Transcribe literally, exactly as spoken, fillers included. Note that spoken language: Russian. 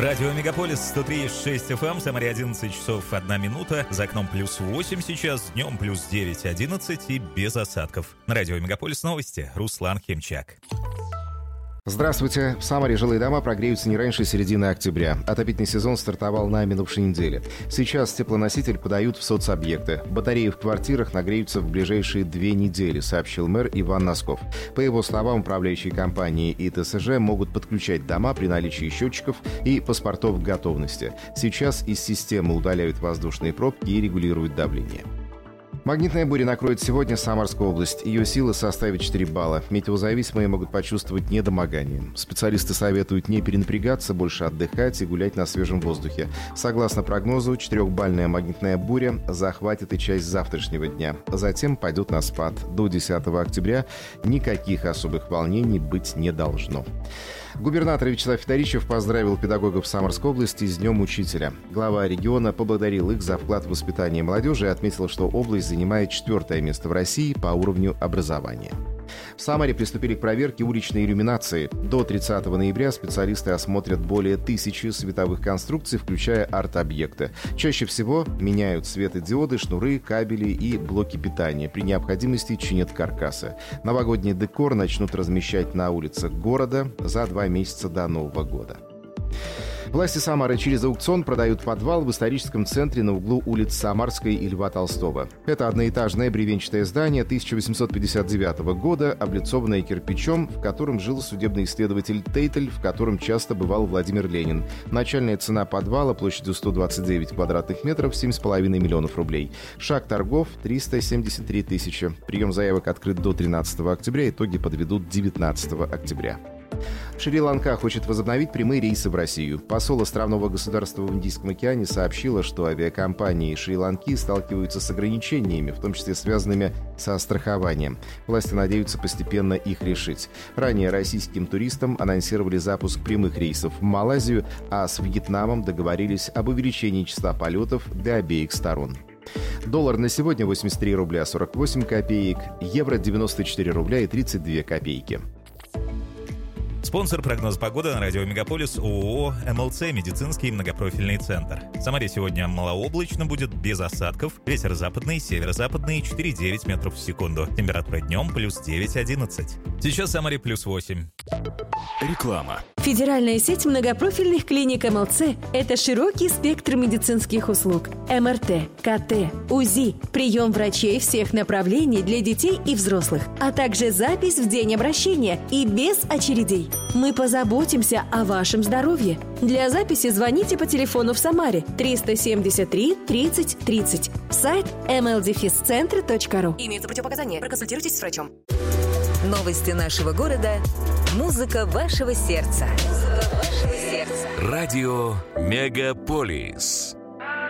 Радио Мегаполис сто три и шесть эф эм, Самаре одиннадцать часов одна минута, за окном плюс восемь сейчас, днем плюс девять одиннадцать и без осадков. На Радио Мегаполис новости, Руслан Хемчак. Здравствуйте. В Самаре жилые дома прогреются не раньше середины октября. Отопительный сезон стартовал на минувшей неделе. Сейчас теплоноситель подают в соцобъекты. Батареи в квартирах нагреются в ближайшие две недели, сообщил мэр Иван Носков. По его словам, управляющие компании и тэ эс жэ могут подключать дома при наличии счетчиков и паспортов готовности. Сейчас из системы удаляют воздушные пробки и регулируют давление. Магнитная буря накроет сегодня Самарскую область. Ее сила составит четыре балла. Метеозависимые могут почувствовать недомогание. Специалисты советуют не перенапрягаться, больше отдыхать и гулять на свежем воздухе. Согласно прогнозу, четырехбальная магнитная буря захватит и часть завтрашнего дня. Затем пойдет на спад. До десятого октября никаких особых волнений быть не должно. Губернатор Вячеслав Федоричев поздравил педагогов Самарской области с Днем Учителя. Глава региона поблагодарил их за вклад в воспитание молодежи и отметил, что область занимает четвертое место в России по уровню образования. В Самаре приступили к проверке уличной иллюминации. До тридцатого ноября специалисты осмотрят более тысячи световых конструкций, включая арт-объекты. Чаще всего меняют светодиоды, шнуры, кабели и блоки питания. При необходимости чинят каркасы. Новогодний декор начнут размещать на улицах города за два месяца до Нового года. Власти Самары через аукцион продают подвал в историческом центре на углу улиц Самарской и Льва Толстого. Это одноэтажное бревенчатое здание тысяча восемьсот пятьдесят девятого года, облицованное кирпичом, в котором жил судебный исследователь Тейтель, в котором часто бывал Владимир Ленин. Начальная цена подвала площадью сто двадцать девять квадратных метров, семь с половиной миллионов рублей. Шаг торгов триста семьдесят три тысячи. Прием заявок открыт до тринадцатого октября, итоги подведут девятнадцатого октября. Шри-Ланка хочет возобновить прямые рейсы в Россию. Посол островного государства в Индийском океане сообщила, что авиакомпании Шри-Ланки сталкиваются с ограничениями, в том числе связанными со страхованием. Власти надеются постепенно их решить. Ранее российским туристам анонсировали запуск прямых рейсов в Малайзию, а с Вьетнамом договорились об увеличении числа полетов для обеих сторон. Доллар на сегодня восемьдесят три рубля сорок восемь копеек, евро девяносто четыре рубля и тридцать две копейки. Спонсор прогноза погоды на радио Мегаполис ООО эм эл цэ «Медицинский многопрофильный центр». В Самаре сегодня малооблачно будет, без осадков. Ветер западный, северо-западный, четыре девять метров в секунду. Температура днем плюс девять одиннадцать. Сейчас в Самаре плюс восемь. Реклама. Федеральная сеть многопрофильных клиник эм эл цэ – это широкий спектр медицинских услуг. эм эр тэ, ка тэ, УЗИ, прием врачей всех направлений для детей и взрослых, а также запись в день обращения и без очередей. Мы позаботимся о вашем здоровье. Для записи звоните по телефону в Самаре триста семьдесят три тридцать тридцать. Сайт эм эл дефис центр точка ру. Имеются противопоказания. Проконсультируйтесь с врачом. Новости нашего города. Музыка вашего сердца. Музыка вашего сердца. Радио Мегаполис.